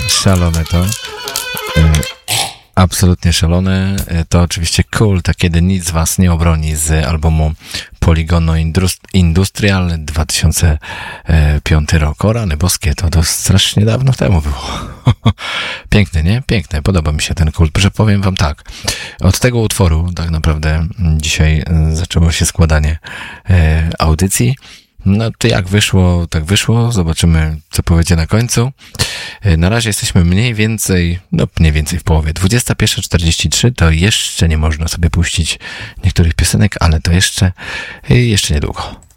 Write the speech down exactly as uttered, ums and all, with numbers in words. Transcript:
Szalone to. Absolutnie szalone. To oczywiście Kult, a kiedy nic was nie obroni, z albumu Poligono Industrial, dwa tysiące piąty rok. O rany boskie, to, to strasznie dawno temu było. Piękny, nie? Piękny. Podoba mi się ten Kult. Że powiem wam tak. Od tego utworu tak naprawdę dzisiaj zaczęło się składanie audycji. No to jak wyszło, tak wyszło. Zobaczymy, co powiecie na końcu. Na razie jesteśmy mniej więcej, no mniej więcej w połowie. dwudziesta pierwsza czterdzieści trzy to jeszcze nie można sobie puścić niektórych piosenek, ale to jeszcze, jeszcze niedługo.